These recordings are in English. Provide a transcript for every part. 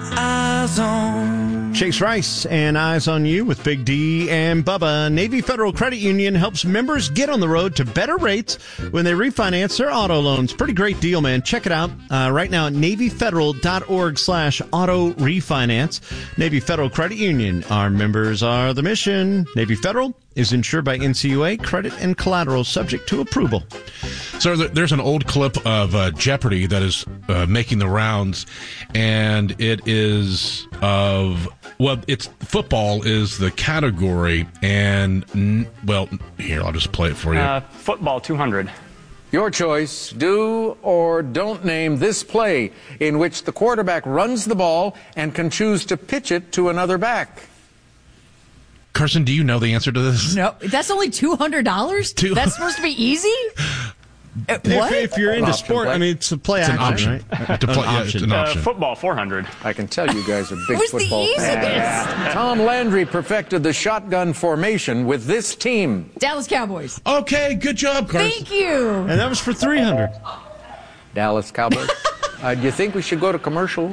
Eyes on. Chase Rice and Eyes on You with Big D and Bubba. Navy Federal Credit Union helps members get on the road to better rates when they refinance their auto loans. Pretty great deal, man. Check it out right now at NavyFederal.org/auto refinance. Navy Federal Credit Union. Our members are the mission. Navy Federal is insured by NCUA. Credit and collateral subject to approval. So there's an old clip of Jeopardy that is making the rounds, and it is of, well, it's football is the category, and, well, here, I'll just play it for you. Football 200. Your choice, do or don't name this play in which the quarterback runs the ball and can choose to pitch it to another back. Carson, do you know the answer to this? No, that's only $200? That's supposed to be easy? What? If you're into sport, I mean, it's a play action, right? It's an option. Football 400. I can tell you guys are big Who's football the fans. easiest? Tom Landry perfected the shotgun formation with this team. Dallas Cowboys. Okay, good job, Carson. Thank you. And that was for 300. Dallas Cowboys. Do you think we should go to commercial?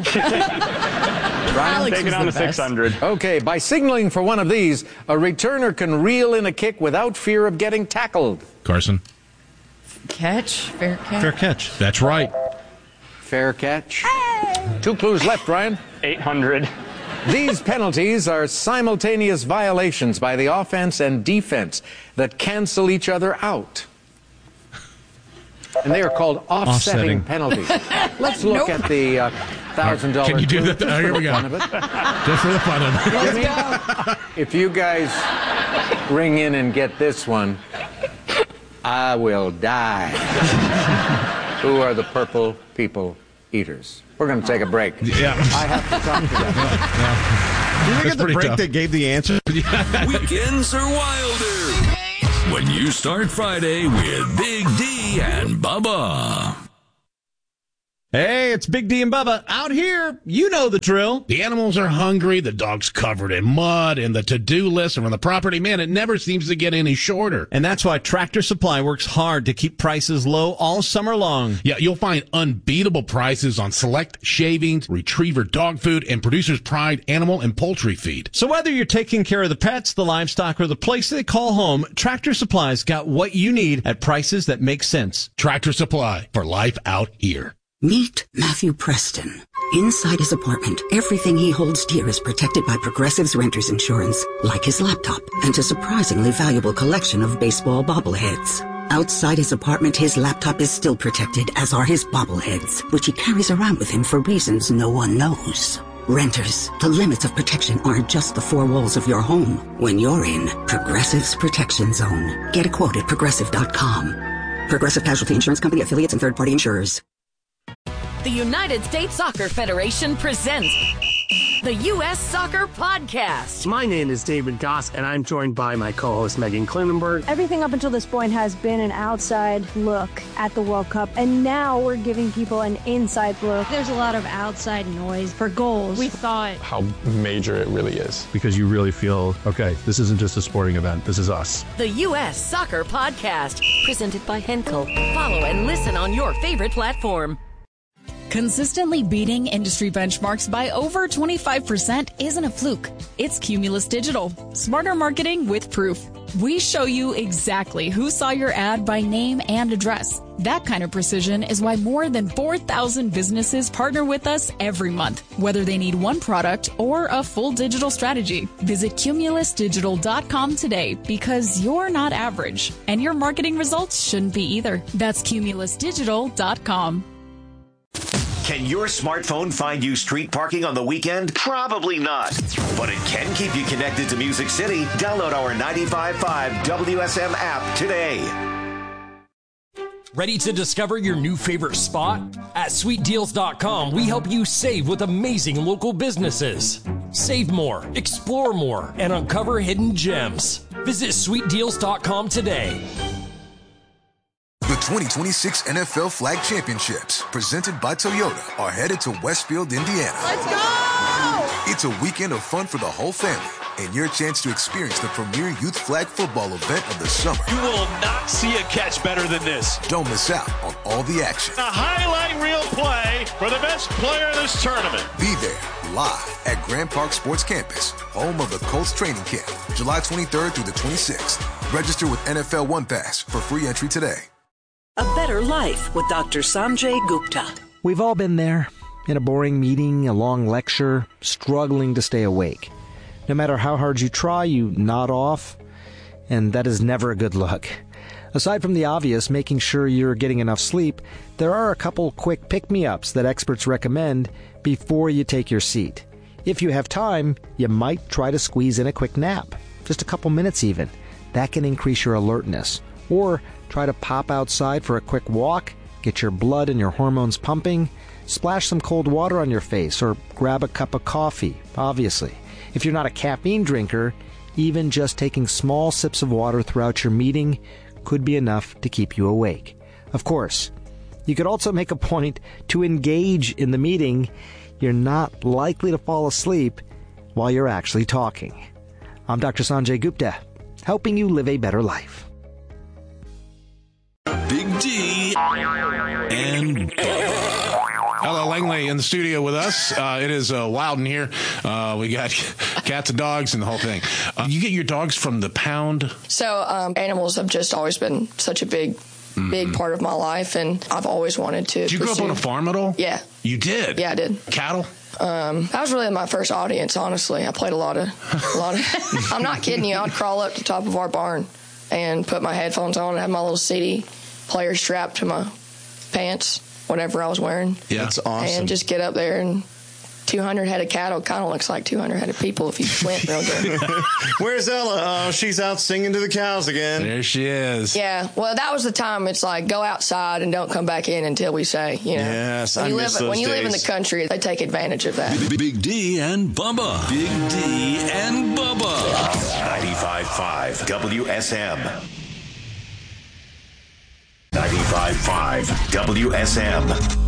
Alex Take was it on the to best. 600. Okay, by signaling for one of these, a returner can reel in a kick without fear of getting tackled. Carson. Catch. Fair catch. Fair catch. That's right. Fair catch. Hey! 2 clues left, Ryan. 800. These penalties are simultaneous violations by the offense and defense that cancel each other out. And they are called offsetting penalties. Let's look at the $1,000. Can you do clue, that? Here we go. fun of it. Just for the fun of it. Let's go. If you guys ring in and get this one, I will die. Who are the purple people eaters? We're going to take a break. Yeah. I have to talk to them. Do you think at the pretty break tough. that gave the answer? Weekends are wilder when you start Friday with Big D and Bubba. Hey, it's Big D and Bubba out here. You know the drill. The animals are hungry, the dog's covered in mud, and the to-do list around the property, man, it never seems to get any shorter. And that's why Tractor Supply works hard to keep prices low all summer long. Yeah, you'll find unbeatable prices on select shavings, retriever dog food, and Producer's Pride animal and poultry feed. So whether you're taking care of the pets, the livestock, or the place they call home, Tractor Supply's got what you need at prices that make sense. Tractor Supply, for life out here. Meet Matthew Preston. Inside his apartment, everything he holds dear is protected by Progressive's Renter's Insurance, like his laptop and a surprisingly valuable collection of baseball bobbleheads. Outside his apartment, his laptop is still protected, as are his bobbleheads, which he carries around with him for reasons no one knows. Renters, the limits of protection aren't just the 4 walls of your home. When you're in Progressive's Protection Zone, get a quote at Progressive.com. Progressive Casualty Insurance Company, affiliates, and third-party insurers. The United States Soccer Federation presents the U.S. Soccer Podcast. My name is David Goss, and I'm joined by my co-host Megan Klinenberg. Everything up until this point has been an outside look at the World Cup, and now we're giving people an inside look. There's a lot of outside noise for goals. We thought how major it really is. Because you really feel, okay, this isn't just a sporting event, this is us. The U.S. Soccer Podcast, presented by Henkel. Follow and listen on your favorite platform. Consistently beating industry benchmarks by over 25% isn't a fluke. It's Cumulus Digital. Smarter marketing with proof. We show you exactly who saw your ad by name and address. That kind of precision is why more than 4,000 businesses partner with us every month, whether they need one product or a full digital strategy. Visit cumulusdigital.com today, because you're not average, and your marketing results shouldn't be either. That's cumulusdigital.com. Can your smartphone find you street parking on the weekend? Probably not. But it can keep you connected to Music City. Download our 95.5 WSM app today. Ready to discover your new favorite spot? At sweetdeals.com, we help you save with amazing local businesses. Save more, explore more, and uncover hidden gems. Visit sweetdeals.com today. The 2026 NFL Flag Championships, presented by Toyota, are headed to Westfield, Indiana. Let's go! It's a weekend of fun for the whole family and your chance to experience the premier youth flag football event of the summer. You will not see a catch better than this. Don't miss out on all the action. A highlight reel play for the best player in this tournament. Be there live at Grand Park Sports Campus, home of the Colts training camp, July 23rd through the 26th. Register with NFL One Pass for free entry today. A better life with Dr. Sanjay Gupta. We've all been there. In a boring meeting, a long lecture, struggling to stay awake. No matter how hard you try, you nod off, and that is never a good look. Aside from the obvious, making sure you're getting enough sleep, there are a couple quick pick-me-ups that experts recommend before you take your seat. If you have time, you might try to squeeze in a quick nap, just a couple minutes even. That can increase your alertness. Or try to pop outside for a quick walk, get your blood and your hormones pumping, splash some cold water on your face, or grab a cup of coffee, obviously. If you're not a caffeine drinker, even just taking small sips of water throughout your meeting could be enough to keep you awake. Of course, you could also make a point to engage in the meeting. You're not likely to fall asleep while you're actually talking. I'm Dr. Sanjay Gupta, helping you live a better life. Big D and Bubba. Hello, Langley in the studio with us. It is wild in here. We got cats and dogs and the whole thing. You get your dogs from the pound? So animals have just always been such a big part of my life, and I've always wanted to. Did you grow up on a farm at all? Yeah. You did? Yeah, I did. Cattle? That was really my first audience, honestly. I played a lot of I'm not kidding you. I'd crawl up to the top of our barn and put my headphones on and have my little CD player strapped to my pants, whatever I was wearing. Yeah, that's awesome. And just get up there, and 200 head of cattle kind of looks like 200 head of people if you squint real good. Where's Ella? Oh, she's out singing to the cows again. There she is. Yeah, well, that was the time. It's like, go outside and don't come back in until we say, you know. Yes, when you live in the country, they take advantage of that. Big D and Bubba. Big D and Bubba. 95.5 WSM. 95.5 WSM.